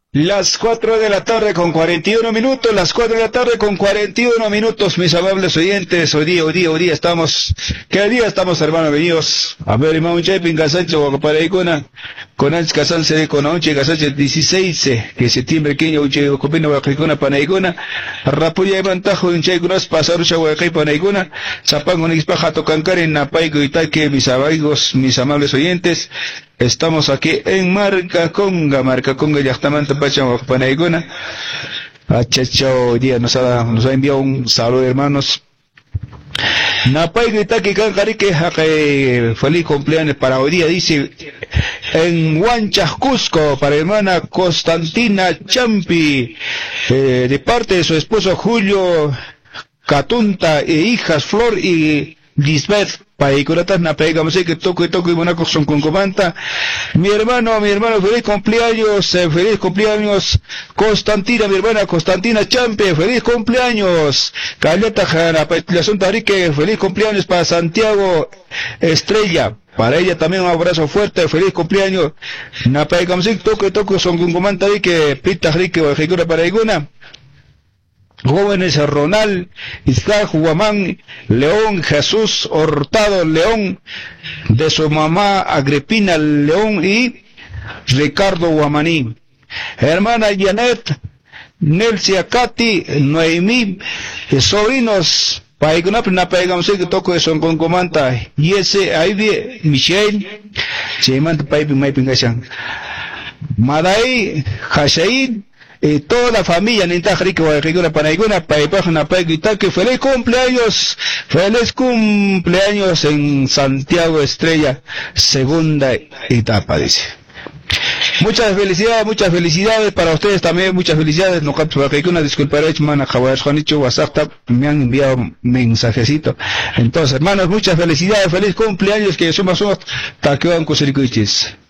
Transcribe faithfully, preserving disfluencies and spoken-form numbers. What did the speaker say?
Las cuatro de la tarde con cuarenta y uno minutos, las cuatro de la tarde con cuarenta y uno minutos, mis amables oyentes. Hoy día, hoy día, hoy día estamos, ¿qué día estamos, hermanos? Venidos a ver, hermano Chepin, Casancho, para Icona, con Anch Casanse, con Onche, Casanche, dieciséis de septiembre, Kenia, Uche, Copina, Huacicona, Panaicona, Rapuya, Bantajo, Unche, Gros, Pasarucha, Huacay, Panaicona, Zapango, Nixpaja, Tocancare, Napaico, Itaque, mis amigos, mis amables oyentes. Estamos aquí en Marca Conga, Marca Conga, Yachtamanta Pachama, Panaigona. Achacho, hoy día nos ha, nos ha enviado un saludo, hermanos. Napay Gritaki Cancarique, feliz cumpleaños para hoy día, dice, en Huanchas, Cusco, para hermana Constantina Champi, eh, de parte de su esposo Julio Catunta, e hijas Flor y Lisbeth. Paicuratas na pegamos que toco y toco y monaco son con comanta. Mi hermano, mi hermano, feliz cumpleaños, eh, feliz cumpleaños, Constantina, mi hermana Constantina Champe, feliz cumpleaños. Caleta Jara, la Santa Rique, feliz cumpleaños para Santiago Estrella. Para ella también un abrazo fuerte, feliz cumpleaños. Na pegamos que toco y toco son con comanta que pita rique o ejecura para iguna. Jóvenes Ronald, Isaac Guamán, León, Jesús Hurtado León, de su mamá Agripina León y Ricardo Guamaní. Hermana Janet, Nelsia Katy, Noemí, sobrinos, Paigunapna Paigamos que toco de son con comanta, y ese ahí Michelle, Chemant Paipi Maipingashan, Madai, Hashaid, y toda la familia Nintajrique Guayquigura Panaiguna Paipajana Paiguitaque, feliz cumpleaños, feliz cumpleaños en Santiago Estrella, segunda etapa, dice. Muchas felicidades, muchas felicidades para ustedes también, muchas felicidades. No capto que una disculpa, hermana Javier Juanicho WhatsApp, me han enviado un mensajecito. Entonces, hermanos, muchas felicidades, feliz cumpleaños, que somos taquean con circuitos.